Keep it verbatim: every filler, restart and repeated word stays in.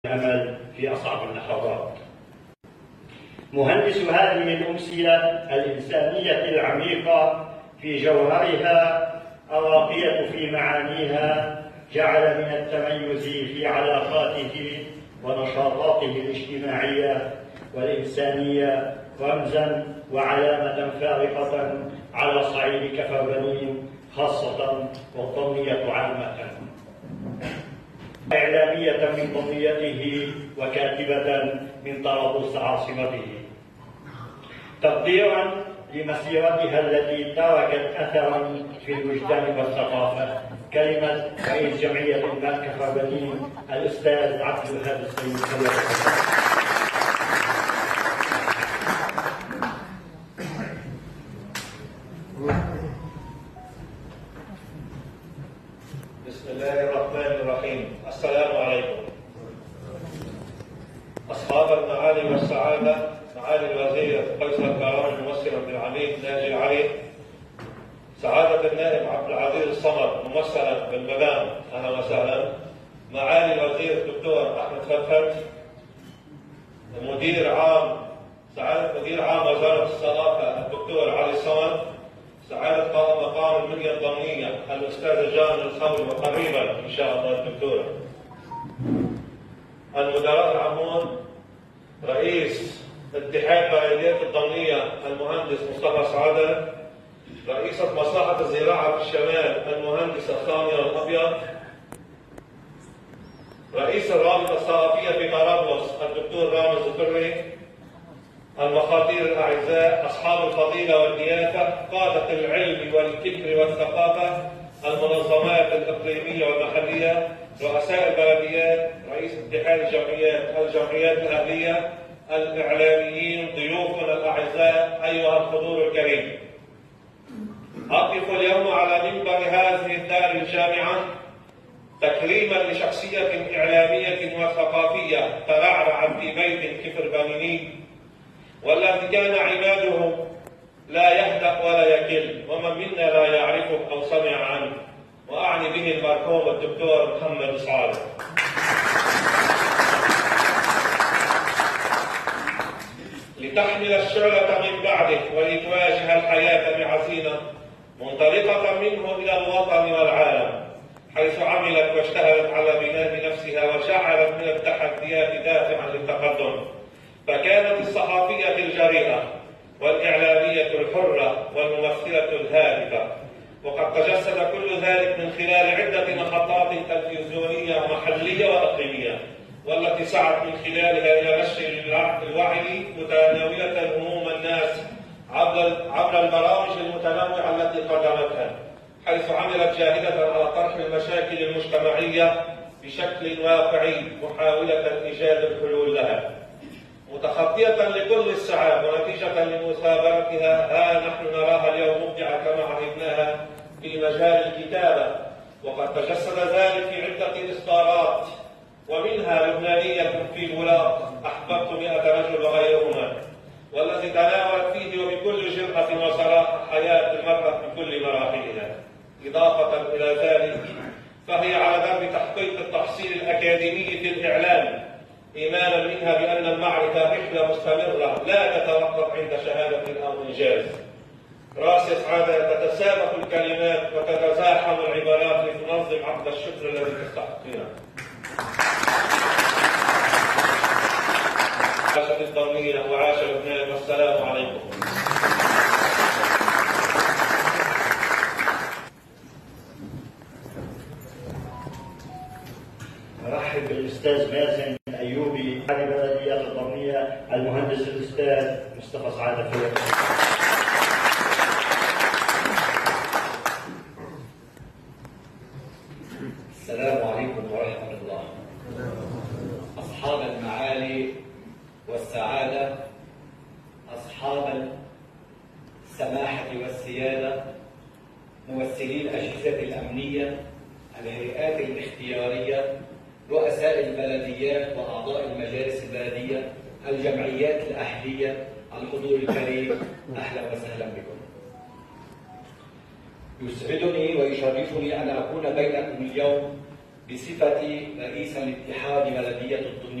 الأمل في أصعب اللحظات. مهندس هذه الأمسية الإنسانية العميقة في جوهرها الراقية في معانيها جعل من التميز في علاقاته ونشاطاته الاجتماعية والإنسانية رمزاً وعلامة فارقة على صعيد كفر بنين خاصة والضمنية عامة. إعلامية من ضمنيته وكاتبة من طرابلس عاصمته، تقديراً لمسيرتها التي تركت أثراً في الوجدان والثقافة. كلمة رئيس جمعية المال كفر بنين الأستاذ عبد الوهاب السيد. بسم الله الرحمن الرحيم. السلام عليكم. أصحاب المعالي والسعادة، معالي الوزير قيصر كرام الممثل عبد العميد ناجي علي، سعادة النائب عبد العزيز الصمد ممثلا بالمدام أهلا وسهلا، معالي الوزير الدكتور أحمد فتفت، مدير عام سعادة مدير عام وزارة الثقافة الدكتور علي الصمد، سعادة قائم مقام المنيا الضمنية الأستاذ جان الخولي وقريبا إن شاء الله الدكتورة، المدراء العامون، رئيس اتحاد بلديات الضمنية المهندس مصطفى سعادة، رئيسة مصلحة الزراعة في الشمال المهندسة سامية الأبيض، رئيس الرابطة الثقافية في طرابلس الدكتور رامز الدري، المخاطير الأعزاء، أصحاب الفضيلة والضيافة، قادة العلم والفكر والثقافة، المنظمات الإقليمية والمحلية، رؤساء البلديات، رئيس اتحاد الجمعيات، الجمعيات الأهلية، الإعلاميين، ضيوفنا الأعزاء، أيها الحضور الكريم. أقف اليوم على منبر هذه الدار الجامعة تكريما لشخصية إعلامية وثقافية ترعرع في بيت كفر بنيني، والذي كان عماده لا يهدأ ولا يكل، ومن منا لا يعرفه أو سمع عنه، وأعني به المرحوم الدكتور محمد صالح. لتحمل الشعلة من بعده ولتواجه الحياة بعزيمة منطلقة منه إلى الوطن والعالم، حيث عملت واجتهدت على بناء نفسها وجعلت من التحديات دافعا للتقدم، فكانت الصحفية الجريئة والإعلامية الحرة والممثلة الهادفة، وقد تجسد كل ذلك من خلال عدة محطات تلفزيونية محلية وإقليمية، والتي سعت من خلالها إلى نشر الوعي متناولة هموم الناس عبر البرامج المتنوعة التي قدمتها، حيث عملت جاهدة على طرح المشاكل المجتمعية بشكل واقعي محاولة إيجاد الحلول لها، متخطية لكل الصعاب ونتيجة لمثابرتها ها نحن نراها اليوم مبدعة كما عهدناها في مجال الكتابة، وقد تجسد ذلك في عدة إصدارات، ومنها لبنانية في الولاق، أحببت مئة رجل وغيرهما، والذي تناولت فيه وبكل جرأة وصراحة حياة المرأة بكل مراحلها. إضافة إلى ذلك فهي على درب تحقيق التحصيل الأكاديمي في الإعلام، إيمانا منها بأن المعرفة رحلة مستمرة لا تتوقف عند شهادة أو إنجاز. راس سعادة تتسابق الكلمات وتتزاحم العبارات لتنظم عقد الشكر الذي تستحقونه. عاشت الضمنية وعاش لبنان، والسلام عليكم. أرحب بالأستاذ مازن أيوبي على بلديات الضمنية، المهندس الأستاذ مصطفى سعادة. السلام عليكم ورحمة الله. أصحاب المعالي والسعادة، أصحاب السماحة والسيادة، ممثلي الأجهزة الأمنية، الهيئات الاختيارية، رؤساء البلديات وأعضاء المجالس البلدية، الجمعيات الأهلية، الحضور الكريم، أهلا وسهلا بكم. يسعدني ويشرفني أن أكون بينكم اليوم بصفتي رئيس الاتحاد بلدية الدنيا